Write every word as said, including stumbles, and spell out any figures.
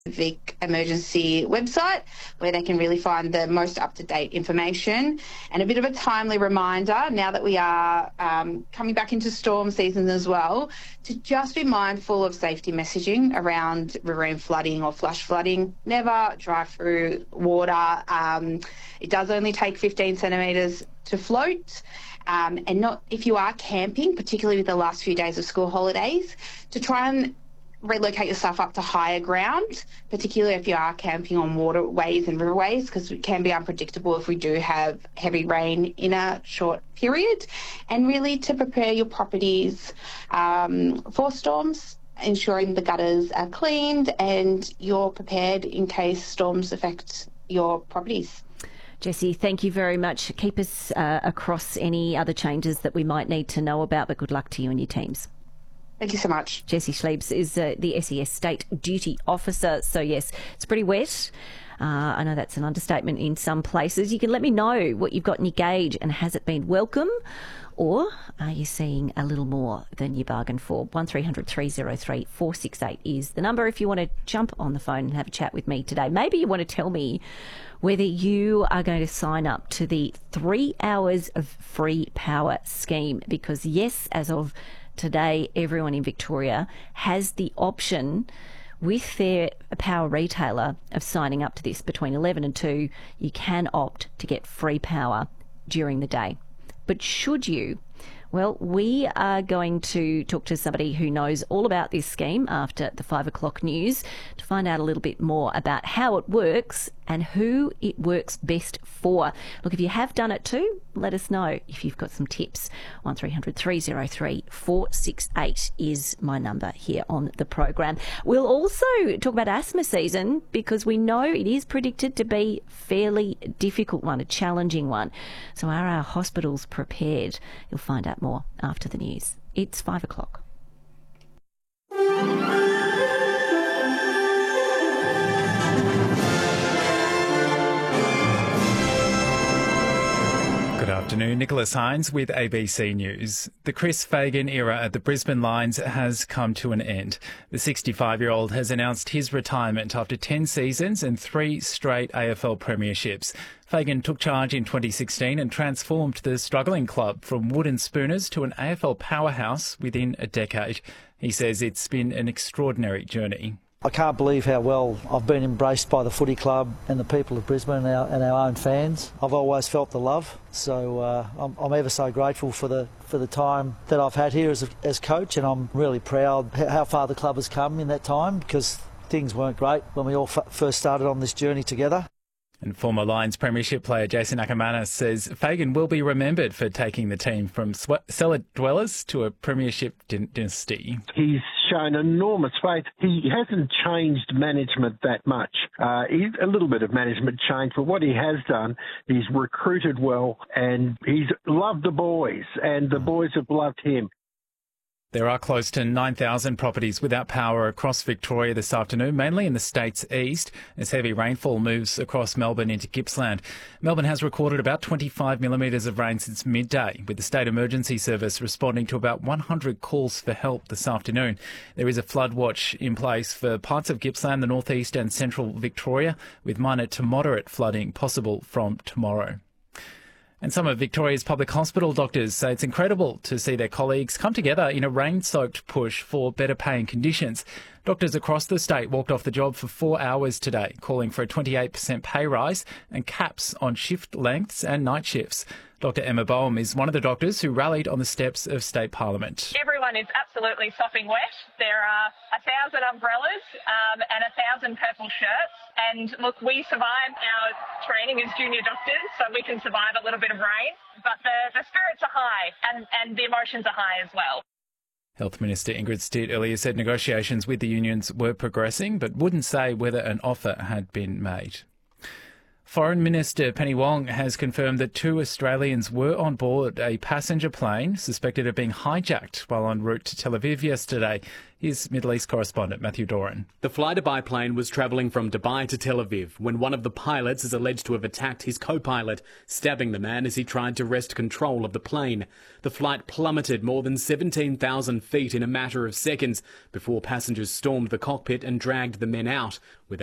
Vic Emergency website, where they can really find the most up-to-date information. And a bit of a timely reminder, now that we are um, coming back into storm season as well, to just be mindful of safety messaging around riverine flooding or flash flooding. Never drive through water. Um, it does only take fifteen centimetres to float. Um, and not if you are camping, particularly with the last few days of school holidays, to try and relocate yourself up to higher ground, particularly if you are camping on waterways and riverways, because it can be unpredictable if we do have heavy rain in a short period. And really to prepare your properties um, for storms, ensuring the gutters are cleaned and you're prepared in case storms affect your properties. Jessie, thank you very much. Keep us uh, across any other changes that we might need to know about, but good luck to you and your teams. Thank you so much. Jessie Schliebs is uh, the S E S State Duty Officer. So, yes, it's pretty wet. Uh, I know that's an understatement in some places. You can let me know what you've got in your gauge, and has it been welcome, or are you seeing a little more than you bargained for? one three hundred three oh three four six eight is the number if you want to jump on the phone and have a chat with me today. Maybe you want to tell me whether you are going to sign up to the three hours of free power scheme, because, yes, as of today, everyone in Victoria has the option with their power retailer of signing up to this. Between eleven and two, you can opt to get free power during the day. But should you? Well, we are going to talk to somebody who knows all about this scheme after the five o'clock news to find out a little bit more about how it works and who it works best for. Look, if you have done it too, let us know if you've got some tips. one three hundred three oh three four six eight is my number here on the program. We'll also talk about asthma season, because we know it is predicted to be a fairly difficult one, a challenging one. So are our hospitals prepared? You'll find out more after the news. It's five o'clock. Good afternoon, Nicholas Hines with A B C News. The Chris Fagan era at the Brisbane Lions has come to an end. The sixty-five-year-old has announced his retirement after ten seasons and three straight A F L premierships. Fagan took charge in twenty sixteen and transformed the struggling club from wooden spooners to an A F L powerhouse within a decade. He says it's been an extraordinary journey. I can't believe how well I've been embraced by the footy club and the people of Brisbane and our, and our own fans. I've always felt the love, so uh, I'm, I'm ever so grateful for the for the time that I've had here as, a, as coach, and I'm really proud how far the club has come in that time, because things weren't great when we all f- first started on this journey together. And former Lions premiership player Jason Ackermanis says Fagan will be remembered for taking the team from cellar dwellers to a premiership dynasty. He's shown enormous faith. He hasn't changed management that much. Uh, he's a little bit of management change, but what he has done, he's recruited well, and he's loved the boys, and the boys have loved him. There are close to nine thousand properties without power across Victoria this afternoon, mainly in the state's east, as heavy rainfall moves across Melbourne into Gippsland. Melbourne has recorded about twenty-five millimetres of rain since midday, with the State Emergency Service responding to about one hundred calls for help this afternoon. There is a flood watch in place for parts of Gippsland, the northeast and central Victoria, with minor to moderate flooding possible from tomorrow. And some of Victoria's public hospital doctors say it's incredible to see their colleagues come together in a rain-soaked push for better paying conditions. Doctors across the state walked off the job for four hours today, calling for a twenty-eight percent pay rise and caps on shift lengths and night shifts. Doctor Emma Boehm is one of the doctors who rallied on the steps of State Parliament. Everyone is absolutely sopping wet. There are a thousand umbrellas um, and a thousand purple shirts. And look, we survived our training as junior doctors, so we can survive a little bit of rain. But the, the spirits are high and, and the emotions are high as well. Health Minister Ingrid Stitt earlier said negotiations with the unions were progressing, but wouldn't say whether an offer had been made. Foreign Minister Penny Wong has confirmed that two Australians were on board a passenger plane suspected of being hijacked while en route to Tel Aviv yesterday. Here's Middle East correspondent Matthew Doran. The flight biplane was travelling from Dubai to Tel Aviv when one of the pilots is alleged to have attacked his co-pilot, stabbing the man as he tried to wrest control of the plane. The flight plummeted more than seventeen thousand feet in a matter of seconds before passengers stormed the cockpit and dragged the men out, with